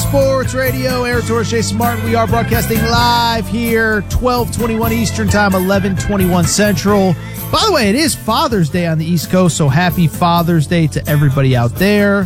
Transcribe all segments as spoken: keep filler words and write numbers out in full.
Sports Radio, Aaron Torres, Jason Martin. We are broadcasting live here, twelve twenty-one Eastern Time, eleven twenty-one Central. By the way, it is Father's Day on the East Coast, so happy Father's Day to everybody out there.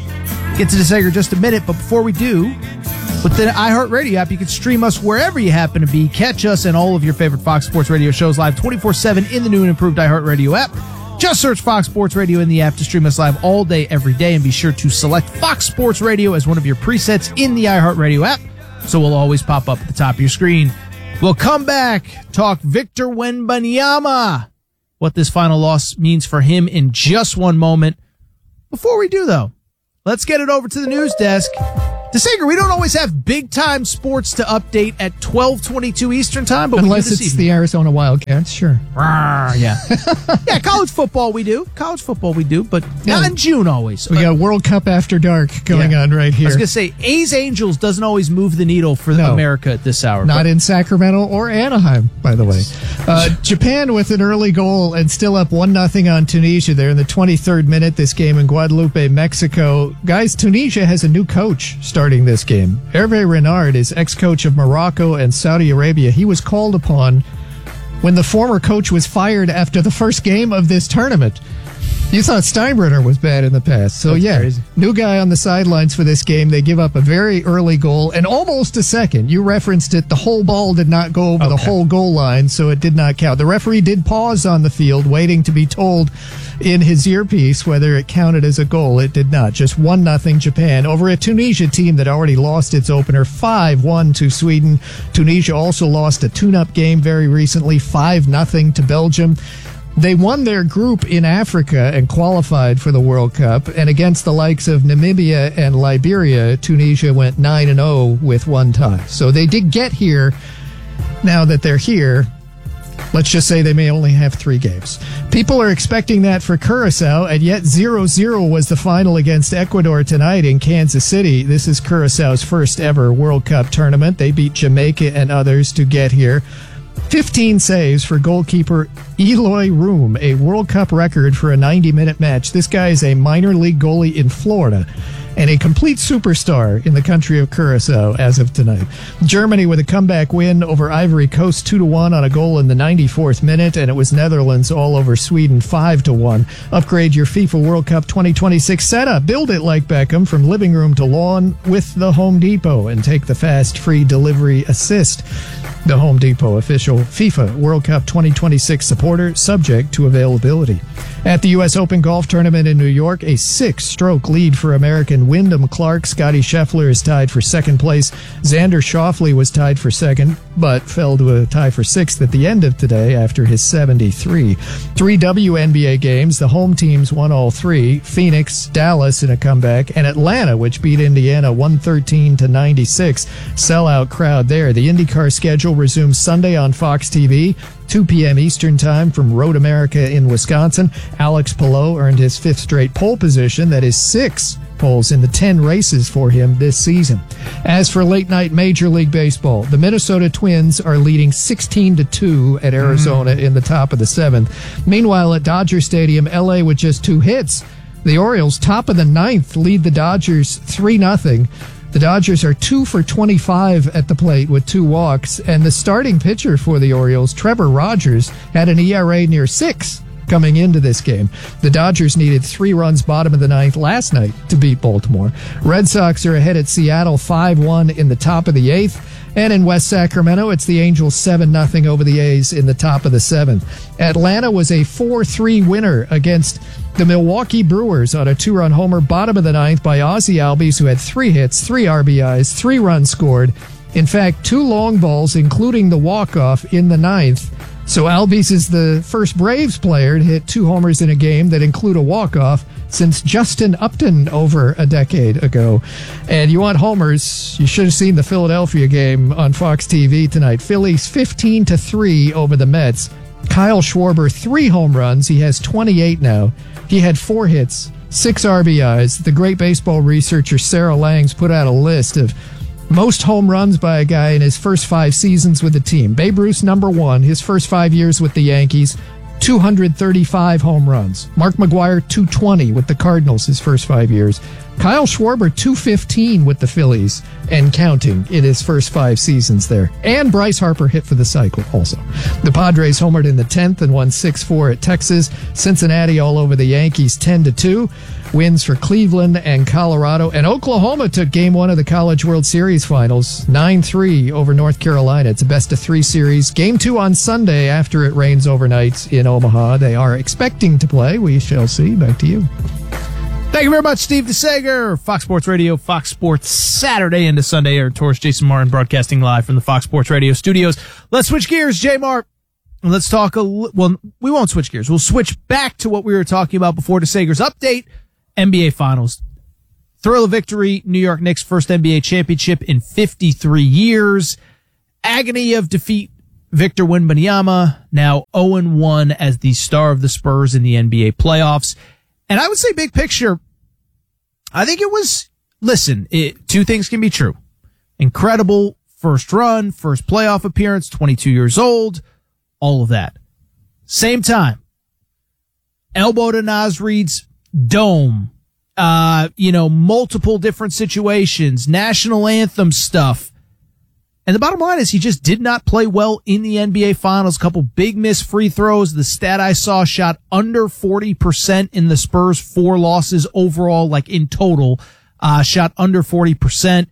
Get to the segment in just a minute, but before we do, with the iHeartRadio app, you can stream us wherever you happen to be. Catch us and all of your favorite Fox Sports Radio shows live twenty-four seven in the new and improved iHeartRadio app. Just search Fox Sports Radio in the app to stream us live all day, every day, and be sure to select Fox Sports Radio as one of your presets in the iHeartRadio app, so we'll always pop up at the top of your screen. We'll come back, talk Victor Wembanyama, what this final loss means for him in just one moment. Before we do, though, let's get it over to the news desk. DeSager, we don't always have big-time sports to update at twelve twenty-two Eastern Time, but unless we do it's this the Arizona Wildcats, sure. Rawr, yeah. Yeah, college football we do. College football we do, but not Yeah. in June always. We Uh, got World Cup After Dark going yeah. on right I here. was going to say, A's Angels doesn't always move the needle for No. America at this hour. Not but- in Sacramento or Anaheim, by the way. Uh, Japan with an early goal and still up one nothing on Tunisia there in the twenty-third minute, this game in Guadalupe, Mexico. Guys, Tunisia has a new coach starting this game. Hervé Renard is ex-coach of Morocco and Saudi Arabia. He was called upon when the former coach was fired after the first game of this tournament. You thought Steinbrenner was bad in the past. So, That's yeah, crazy. new guy on the sidelines for this game. They give up a very early goal and almost a second. You referenced it. The whole ball did not go over the Okay. whole goal line, so it did not count. The referee did pause on the field, waiting to be told in his earpiece whether it counted as a goal. It did not. Just one nothing Japan over a Tunisia team that already lost its opener five one to Sweden. Tunisia also lost a tune-up game very recently, five nothing to Belgium. They won their group in Africa and qualified for the World Cup. And against the likes of Namibia and Liberia, Tunisia went nine and oh with one tie. So they did get here. Now that they're here, let's just say they may only have three games. People are expecting that for Curacao, and yet zero zero was the final against Ecuador tonight in Kansas City. This is Curaçao's first ever World Cup tournament. They beat Jamaica and others to get here. fifteen saves for goalkeeper Eloy Room, a World Cup record for a ninety-minute match. This guy is a minor league goalie in Florida and a complete superstar in the country of Curaçao as of tonight. Germany with a comeback win over Ivory Coast two to one on a goal in the ninety-fourth minute, and it was Netherlands all over Sweden five to one. Upgrade your FIFA World Cup twenty twenty-six setup. Build it like Beckham from living room to lawn with the Home Depot and take the fast free delivery assist. The Home Depot official FIFA World Cup twenty twenty-six supporter, subject to availability. At the U S Open Golf Tournament in New York, a six-stroke lead for American Wyndham Clark. Scotty Scheffler is tied for second place. Xander Schauffele was tied for second, but fell to a tie for sixth at the end of today after his seventy-three. Three W N B A games. The home teams won all three. Phoenix, Dallas in a comeback, and Atlanta, which beat Indiana one thirteen to ninety-six. Sellout crowd there. The IndyCar schedule resumes Sunday on Fox T V. two p.m. Eastern Time from Road America in Wisconsin. Alex Palou earned his fifth straight pole position. That is six poles in the ten races for him this season. As for late night Major League Baseball, the Minnesota Twins are leading sixteen to two at Arizona mm. in the top of the seventh. Meanwhile, at Dodger Stadium, L A with just two hits. The Orioles, top of the ninth, lead the Dodgers three nothing. The Dodgers are two for twenty-five at the plate with two walks, and the starting pitcher for the Orioles, Trevor Rogers, had an E R A near six coming into this game. The Dodgers needed three runs bottom of the ninth last night to beat Baltimore. Red Sox are ahead at Seattle five one in the top of the eighth. And in West Sacramento, it's the Angels seven nothing over the A's in the top of the seventh. Atlanta was a four three winner against the Milwaukee Brewers on a two-run homer bottom of the ninth by Ozzie Albies, who had three hits, three R B Is, three runs scored. In fact, two long balls, including the walk-off in the ninth. So Albies is the first Braves player to hit two homers in a game that include a walk-off since Justin Upton over a decade ago. And you want homers, you should have seen the Philadelphia game on Fox T V tonight. Phillies fifteen to three over the Mets. Kyle Schwarber, three home runs. He has twenty-eight now. He had four hits, six R B Is. The great baseball researcher Sarah Langs put out a list of most home runs by a guy in his first five seasons with the team. Babe Ruth, number one, his first five years with the Yankees, two hundred thirty-five home runs. Mark McGwire, two hundred twenty with the Cardinals his first five years. Kyle Schwarber, two fifteen with the Phillies and counting in his first five seasons there. And Bryce Harper hit for the cycle also. The Padres homered in the tenth and won six four at Texas. Cincinnati all over the Yankees ten to two. Wins for Cleveland and Colorado. And Oklahoma took game one of the College World Series finals, nine three over North Carolina. It's a best of three series. Game two on Sunday after it rains overnight in Omaha. They are expecting to play. We shall see. Back to you. Thank you very much, Steve DeSager. Fox Sports Radio, Fox Sports Saturday into Sunday. Aaron Torres, Jason Martin broadcasting live from the Fox Sports Radio studios. Let's switch gears, J Mart. Let's talk a li- well, we won't switch gears. We'll switch back to what we were talking about before DeSager's update. N B A Finals. Thrill of victory, New York Knicks' first N B A championship in fifty-three years. Agony of defeat, Victor Wembanyama, now oh and one as the star of the Spurs in the N B A playoffs. And I would say big picture, I think it was, listen, it, two things can be true. Incredible first run, first playoff appearance, twenty-two years old, all of that. Same time, elbow to Naz Reid's dome, uh, you know, multiple different situations, national anthem stuff. And the bottom line is he just did not play well in the N B A Finals. A couple big missed free throws. The stat I saw shot under forty percent in the Spurs' four losses overall, like in total, uh, shot under forty percent.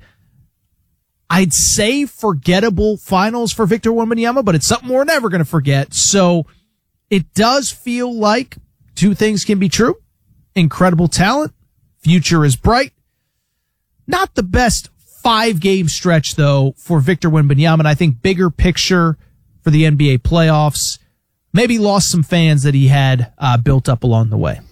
I'd say forgettable finals for Victor Wembanyama, but it's something we're never going to forget. So it does feel like two things can be true. Incredible talent. Future is bright. Not the best five-game stretch, though, for Victor Wembanyama, and I think bigger picture for the N B A playoffs, maybe lost some fans that he had uh, built up along the way.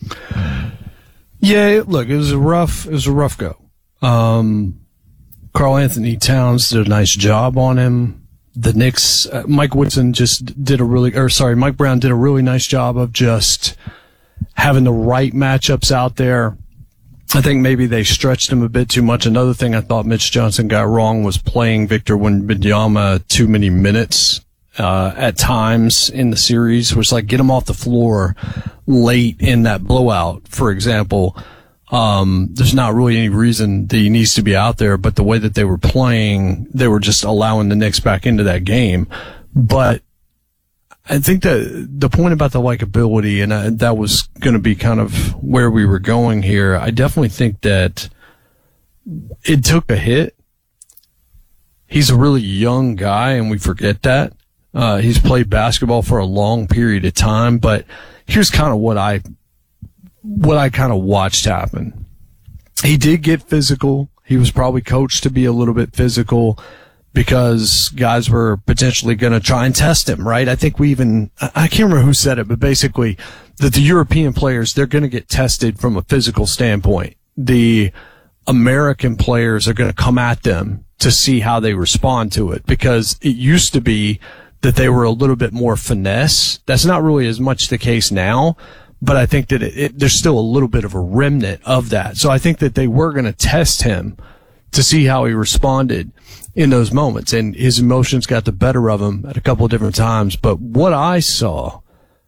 Yeah, look, it was a rough, it was a rough go. Um, Karl Anthony Towns did a nice job on him. The Knicks, uh, Mike Woodson just did a really, or sorry, Mike Brown did a really nice job of just having the right matchups out there. I think maybe they stretched him a bit too much. Another thing I thought Mitch Johnson got wrong was playing Victor Wembanyama too many minutes uh, at times in the series, which like get him off the floor late in that blowout, for example. Um, there's not really any reason that he needs to be out there, but the way that they were playing, they were just allowing the Knicks back into that game. But I think that the point about the likability, and I, that was going to be kind of where we were going here. I definitely think that it took a hit. He's a really young guy, and we forget that. Uh, he's played basketball for a long period of time, but here's kind of what I, what I kind of watched happen. He did get physical. He was probably coached to be a little bit physical, because guys were potentially going to try and test him, right? I think we even, I can't remember who said it, but basically that the European players, they're going to get tested from a physical standpoint. The American players are going to come at them to see how they respond to it, because it used to be that they were a little bit more finesse. That's not really as much the case now, but I think that it, it, there's still a little bit of a remnant of that. So I think that they were going to test him to see how he responded in those moments, and his emotions got the better of him at a couple of different times. But what I saw,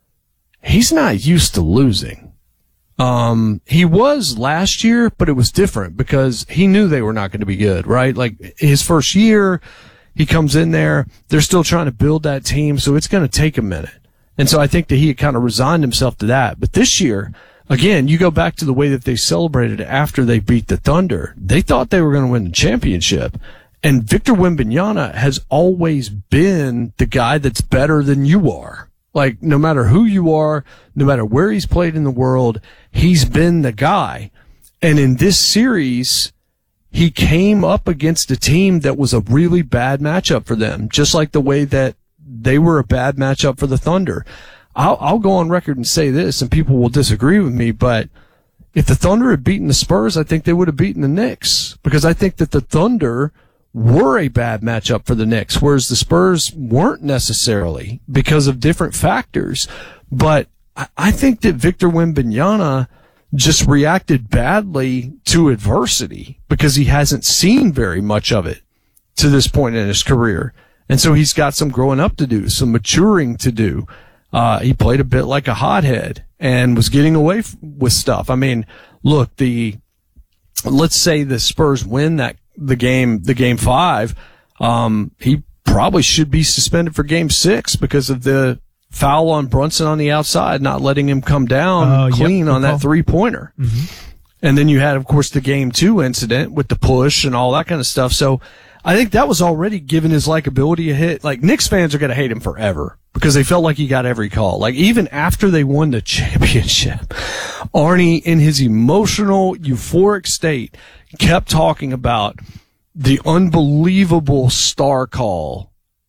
he's not used to losing. Um, he was last year, but it was different because he knew they were not going to be good, right? Like his first year, he comes in there, they're still trying to build that team, so it's going to take a minute. And so I think that he had kind of resigned himself to that. But this year, again, you go back to the way that they celebrated after they beat the Thunder. They thought they were going to win the championship. And Victor Wembanyama has always been the guy that's better than you are. Like, no matter who you are, no matter where he's played in the world, he's been the guy. And in this series, he came up against a team that was a really bad matchup for them, just like the way that they were a bad matchup for the Thunder. I'll, I'll go on record and say this, and people will disagree with me, but if the Thunder had beaten the Spurs, I think they would have beaten the Knicks, because I think that the Thunder were a bad matchup for the Knicks, whereas the Spurs weren't necessarily because of different factors. But I think that Victor Wembanyama just reacted badly to adversity because he hasn't seen very much of it to this point in his career. And so he's got some growing up to do, some maturing to do. Uh, he played a bit like a hothead and was getting away f- with stuff. I mean, look, the let's say the Spurs win that the game, the game five, um, he probably should be suspended for game six because of the foul on Brunson on the outside, not letting him come down uh, clean yep, on that three pointer. Mm-hmm. And then you had, of course, the game two incident with the push and all that kind of stuff. So I think that was already giving his likability a hit. Like, Knicks fans are going to hate him forever because they felt like he got every call. Like, even after they won the championship, Arnie, in his emotional, euphoric state, kept talking about the unbelievable star call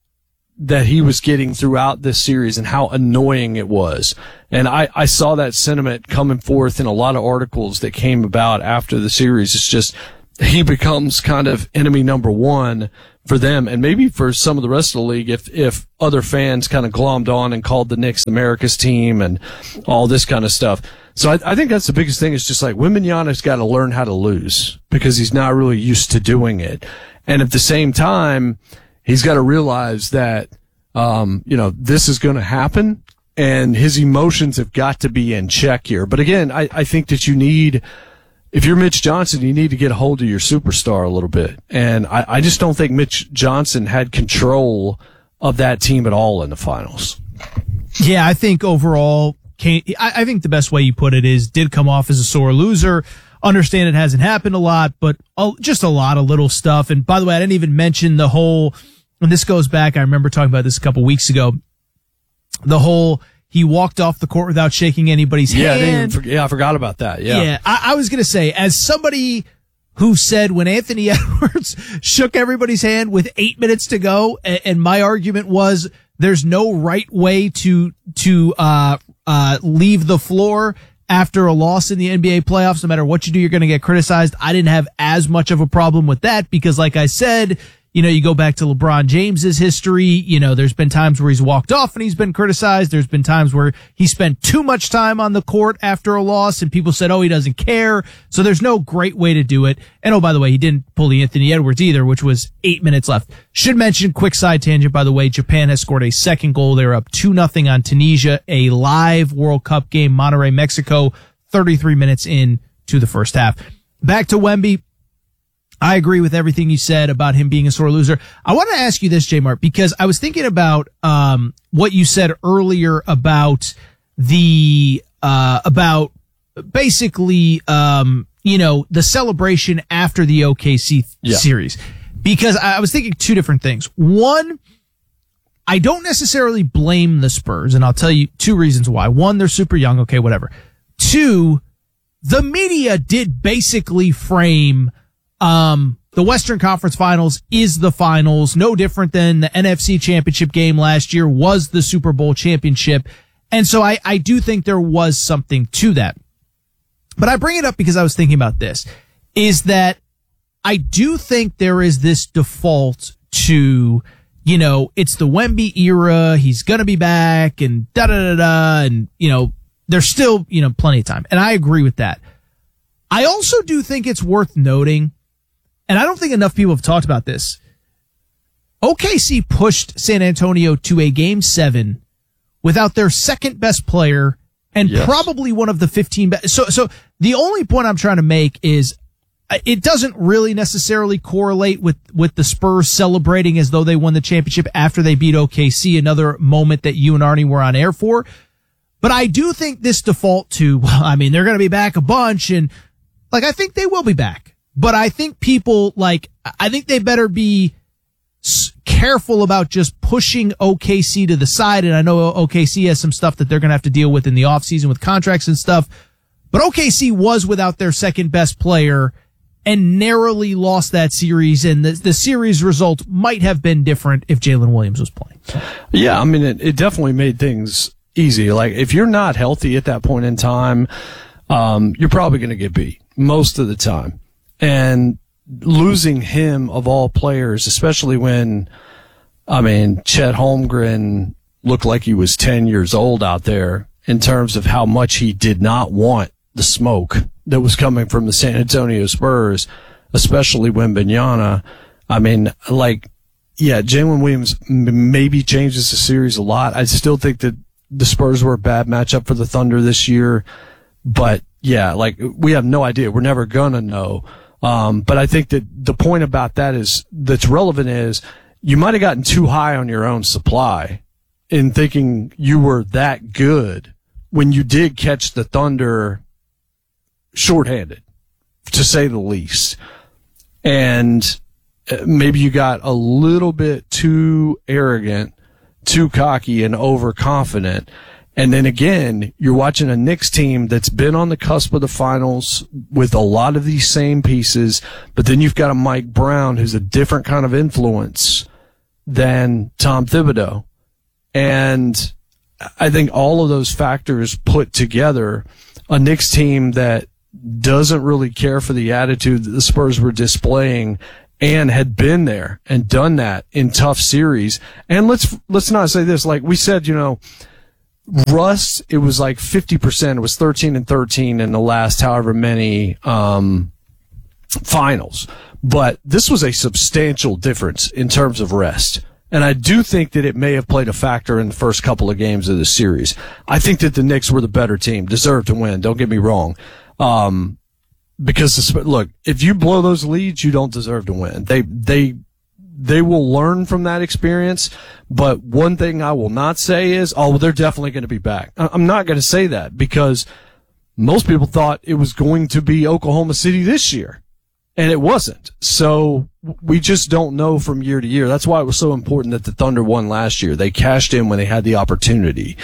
that he was getting throughout this series and how annoying it was. And I, I saw that sentiment coming forth in a lot of articles that came about after the series. It's just, he becomes kind of enemy number one for them, and maybe for some of the rest of the league if, if other fans kind of glommed on and called the Knicks America's team and all this kind of stuff. So I, I think that's the biggest thing is just like Wembanyama's got to learn how to lose because he's not really used to doing it. And at the same time, he's got to realize that, um, you know, this is going to happen and his emotions have got to be in check here. But again, I, I think that you need, if you're Mitch Johnson, you need to get a hold of your superstar a little bit. And I, I just don't think Mitch Johnson had control of that team at all in the finals. Yeah, I think overall, I, I think the best way you put it is did come off as a sore loser. Understand it hasn't happened a lot, but just a lot of little stuff. And by the way, I didn't even mention the whole, and this goes back, I remember talking about this a couple weeks ago, the whole, he walked off the court without shaking anybody's yeah, hand. I for, yeah, I forgot about that. Yeah. Yeah, I, I was going to say, as somebody who said when Anthony Edwards shook everybody's hand with eight minutes to go, and, and my argument was there's no right way to, to, uh, uh, leave the floor after a loss in the N B A playoffs. No matter what you do, you're going to get criticized. I didn't have as much of a problem with that because, like I said, you know, you go back to LeBron James's history. You know, there's been times where he's walked off and he's been criticized. There's been times where he spent too much time on the court after a loss and people said, oh, he doesn't care. So there's no great way to do it. And oh, by the way, he didn't pull the Anthony Edwards either, which was eight minutes left. Should mention, quick side tangent, by the way, Japan has scored a second goal. They're up two nothing on Tunisia, a live World Cup game, Monterrey, Mexico, thirty-three minutes in to the first half. Back to Wemby. I agree with everything you said about him being a sore loser. I want to ask you this, J-Mart, because I was thinking about um what you said earlier about the uh about basically um you know the celebration after the O K C yeah. series. Because I was thinking two different things. One, I don't necessarily blame the Spurs, and I'll tell you two reasons why. One, they're super young, okay, whatever. Two, the media did basically frame Um, the Western Conference Finals is the finals, no different than the N F C Championship game last year was the Super Bowl championship. And so I, I do think there was something to that. But I bring it up because I was thinking about this, is that I do think there is this default to, you know, it's the Wemby era, he's gonna be back, and da da da da, and, you know, there's still, you know, plenty of time. And I agree with that. I also do think it's worth noting, and I don't think enough people have talked about this, O K C pushed San Antonio to a game seven without their second best player and yes. probably one of the fifteen best. So, so the only point I'm trying to make is it doesn't really necessarily correlate with, with the Spurs celebrating as though they won the championship after they beat O K C, another moment that you and Arnie were on air for. But I do think this default to, well, I mean, they're going to be back a bunch, and like, I think they will be back. But I think people, like, I think they better be careful about just pushing O K C to the side. And I know O K C has some stuff that they're going to have to deal with in the offseason with contracts and stuff. But O K C was without their second best player and narrowly lost that series. And the, the series result might have been different if Jalen Williams was playing. Yeah, I mean, it, it definitely made things easy. Like, if you're not healthy at that point in time, um, you're probably going to get beat most of the time. And losing him of all players, especially when, I mean, Chet Holmgren looked like he was ten years old out there in terms of how much he did not want the smoke that was coming from the San Antonio Spurs, especially Wembanyama. I mean, like, yeah, Jalen Williams m- maybe changes the series a lot. I still think that the Spurs were a bad matchup for the Thunder this year, but yeah, like, we have no idea. We're never gonna know. Um, but I think that the point about that is that's relevant is you might have gotten too high on your own supply in thinking you were that good when you did catch the Thunder shorthanded, to say the least. And maybe you got a little bit too arrogant, too cocky, and overconfident. And then again, you're watching a Knicks team that's been on the cusp of the finals with a lot of these same pieces, but then you've got a Mike Brown who's a different kind of influence than Tom Thibodeau. And I think all of those factors put together, a Knicks team that doesn't really care for the attitude that the Spurs were displaying and had been there and done that in tough series. And let's, let's not say this, like we said, you know, Russ, it was like fifty percent. It was thirteen and thirteen in the last however many, um, finals. But this was a substantial difference in terms of rest. And I do think that it may have played a factor in the first couple of games of the series. I think that the Knicks were the better team, deserved to win. Don't get me wrong. Um, because look, if you blow those leads, you don't deserve to win. They, they, they will learn from that experience. But one thing I will not say is, oh, well, they're definitely going to be back. I'm not going to say that because most people thought it was going to be Oklahoma City this year, and it wasn't. So we just don't know from year to year. That's why it was so important that the Thunder won last year. They cashed in when they had the opportunity,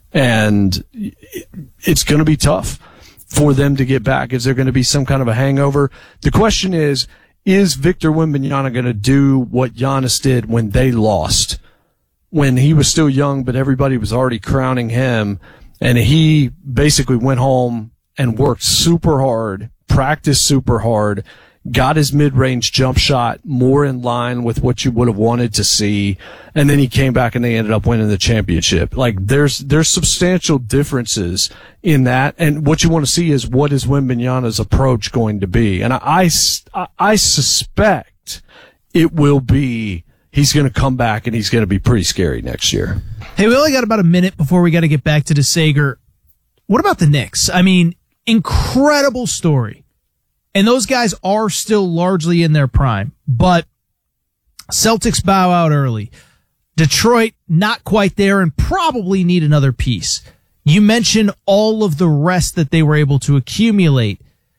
and it's going to be tough for them to get back. Is there going to be some kind of a hangover? The question is, is Victor Wembanyama going to do what Giannis did when they lost, when he was still young, but everybody was already crowning him, and he basically went home and worked super hard, practiced super hard, got his mid-range jump shot more in line with what you would have wanted to see, and then he came back and they ended up winning the championship. Like, there's there's substantial differences in that, and what you want to see is what is Wembanyama's approach going to be. And I, I, I suspect it will be he's going to come back and he's going to be pretty scary next year. Hey, we only got about a minute before we got to get back to the Sager. What about the Knicks? I mean, incredible story. And those guys are still largely in their prime, but Celtics bow out early. Detroit not quite there and probably need another piece. You mentioned all of the rest that they were able to accumulate.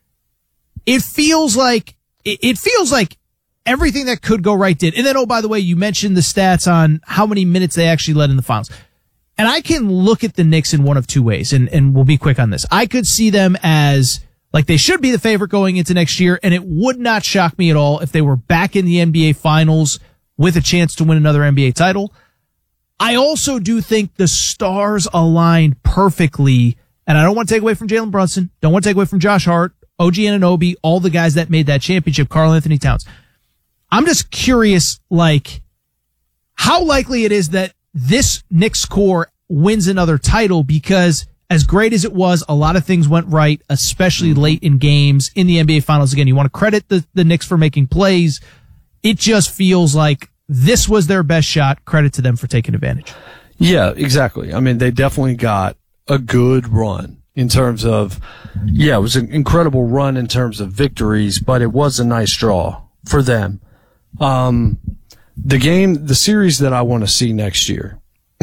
It feels like, it feels like everything that could go right did. And then, oh, by the way, you mentioned the stats on how many minutes they actually led in the finals. And I can look at the Knicks in one of two ways, and, and we'll be quick on this. I could see them as like they should be the favorite going into next year, and it would not shock me at all if they were back in the N B A Finals with a chance to win another N B A title. I also do think the stars aligned perfectly, and I don't want to take away from Jalen Brunson, don't want to take away from Josh Hart, O G Anunoby, all the guys that made that championship, Karl Anthony Towns. I'm just curious, like, how likely it is that this Knicks core wins another title, because as great as it was, a lot of things went right, especially late in games in the N B A Finals. Again, you want to credit the, the Knicks for making plays. It just feels like this was their best shot. Credit to them for taking advantage. Yeah, exactly. I mean, they definitely got a good run in terms of, yeah, it was an incredible run in terms of victories, but it was a nice draw for them. Um, the game, the series that I want to see next year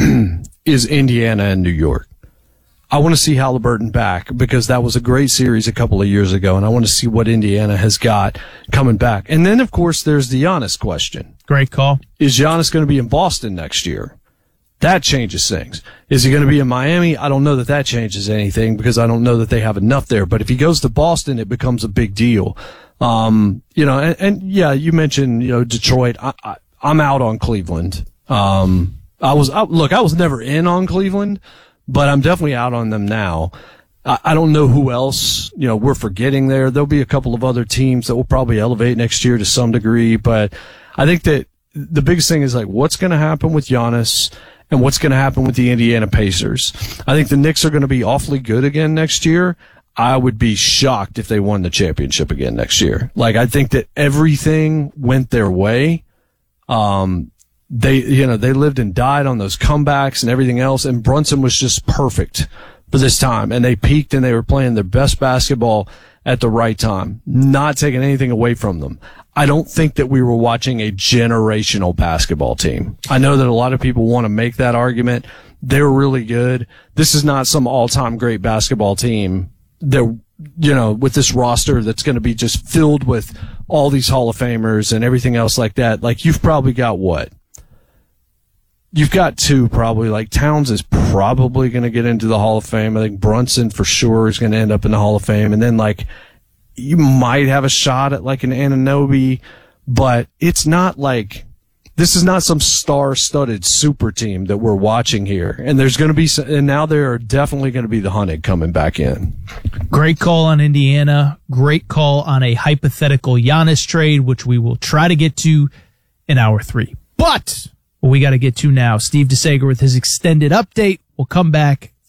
is Indiana and New York. I want to see Halliburton back because that was a great series a couple of years ago, and I want to see what Indiana has got coming back. And then, of course, there's the Giannis question. Great call. Is Giannis going to be in Boston next year? That changes things. Is he going to be in Miami? I don't know that that changes anything because I don't know that they have enough there. But if he goes to Boston, it becomes a big deal. Um, you know, and, and yeah, you mentioned, you know, Detroit. I, I, I'm out on Cleveland. Um, I was, I, look, I was never in on Cleveland, but I'm definitely out on them now. I, I don't know who else, you know, we're forgetting there. There'll be a couple of other teams that will probably elevate next year to some degree, but I think that the biggest thing is like what's going to happen with Giannis and what's going to happen with the Indiana Pacers. I think the Knicks are going to be awfully good again next year. I would be shocked if they won the championship again next year. Like, I think that everything went their way. Um, they, you know, they lived and died on those comebacks and everything else, and Brunson was just perfect for this time, and they peaked and they were playing their best basketball at the right time, not taking anything away from them. I don't think that we were watching a generational basketball team. I know that a lot of people want to make that argument. They're really good. This is not some all-time great basketball team that, you know, with this roster that's going to be just filled with all these Hall of Famers and everything else like that. Like, you've probably got what? You've got two probably. Like, Towns is probably going to get into the Hall of Fame. I think Brunson for sure is going to end up in the Hall of Fame. And then, like, you might have a shot at, like, an Anunoby, but it's not like, this is not some star-studded super team that we're watching here. And there's going to be, and now there are definitely going to be the Hunted coming back in. Great call on Indiana. Great call on a hypothetical Giannis trade, which we will try to get to in hour three. But what we got to get to now, Steve DeSager with his extended update. We'll come back